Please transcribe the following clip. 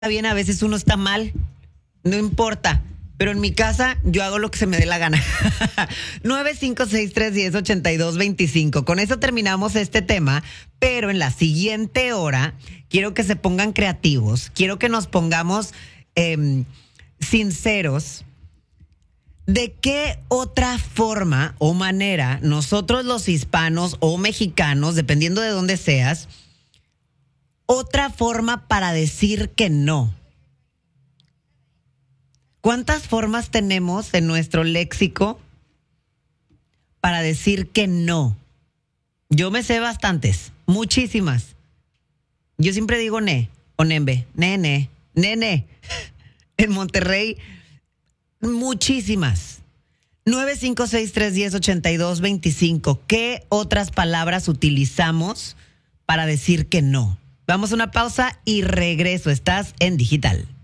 bien, a veces uno está mal, no importa. Pero en mi casa yo hago lo que se me dé la gana. 956-310-8225. Con eso terminamos este tema, pero en la siguiente hora quiero que se pongan creativos, quiero que nos pongamos sinceros. ¿De qué otra forma o manera nosotros los hispanos o mexicanos, dependiendo de dónde seas, otra forma para decir que no? ¿Cuántas formas tenemos en nuestro léxico para decir que no? Yo me sé bastantes, muchísimas. Yo siempre digo ne o nembe, nene, nene. En Monterrey, muchísimas. 956-310-8225. ¿Qué otras palabras utilizamos para decir que no? Vamos a una pausa y regreso. Estás en Digital.